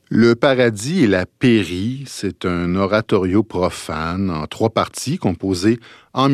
Le paradis et la pairie, c'est un oratorio profane en 3 parties composé en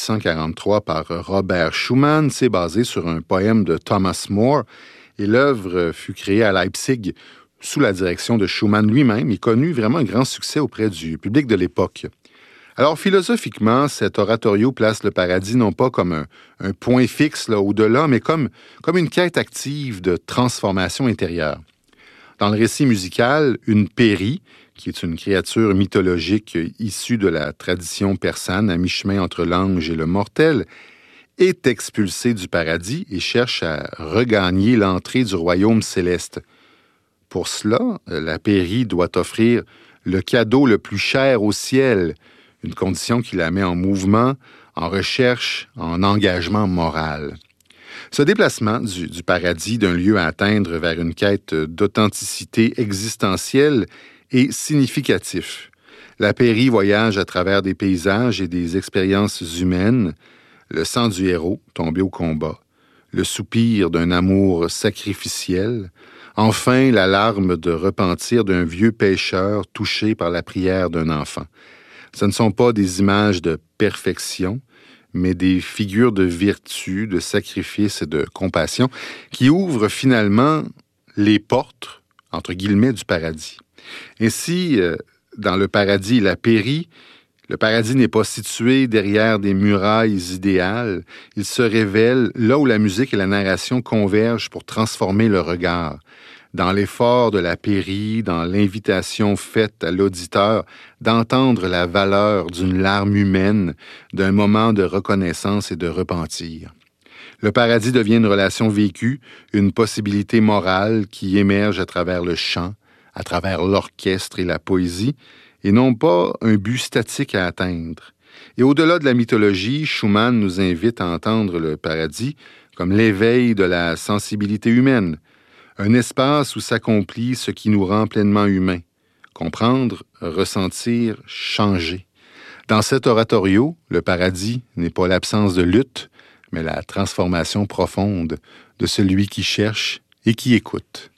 1843 par Robert Schumann. C'est basé sur un poème de Thomas More et l'œuvre fut créée à Leipzig sous la direction de Schumann lui-même et connut vraiment un grand succès auprès du public de l'époque. Alors, philosophiquement, cet oratorio place le paradis non pas comme un point fixe au-delà, mais comme une quête active de transformation intérieure. Dans le récit musical, une pairie, qui est une créature mythologique issue de la tradition persane à mi-chemin entre l'ange et le mortel, est expulsée du paradis et cherche à regagner l'entrée du royaume céleste. Pour cela, la pairie doit offrir le cadeau le plus cher au ciel, une condition qui la met en mouvement, en recherche, en engagement moral. Ce déplacement du paradis d'un lieu à atteindre vers une quête d'authenticité existentielle est significatif. La pairie voyage à travers des paysages et des expériences humaines, le sang du héros tombé au combat, le soupir d'un amour sacrificiel, enfin la larme de repentir d'un vieux pécheur touché par la prière d'un enfant. Ce ne sont pas des images de perfection, mais des figures de vertu, de sacrifice et de compassion qui ouvrent finalement les portes, entre guillemets, du paradis. Ainsi, dans le paradis et la pairie, le paradis n'est pas situé derrière des murailles idéales. Il se révèle là où la musique et la narration convergent pour transformer le regard. Dans l'effort de la pairie, dans l'invitation faite à l'auditeur d'entendre la valeur d'une larme humaine, d'un moment de reconnaissance et de repentir. Le paradis devient une relation vécue, une possibilité morale qui émerge à travers le chant, à travers l'orchestre et la poésie, et non pas un but statique à atteindre. Et au-delà de la mythologie, Schumann nous invite à entendre le paradis comme l'éveil de la sensibilité humaine, un espace où s'accomplit ce qui nous rend pleinement humains. Comprendre, ressentir, changer. Dans cet oratorio, le paradis n'est pas l'absence de lutte, mais la transformation profonde de celui qui cherche et qui écoute.